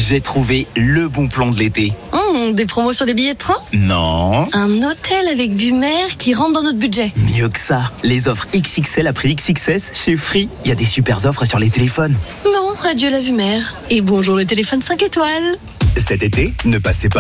J'ai trouvé le bon plan de l'été. Des promos sur les billets de train ? Non. Un hôtel avec vue mer qui rentre dans notre budget. Mieux que ça. Les offres XXL à prix XXS chez Free. Il y a des super offres sur les téléphones. Non, adieu la vue mer. Et bonjour le téléphone 5 étoiles. Cet été, ne passez pas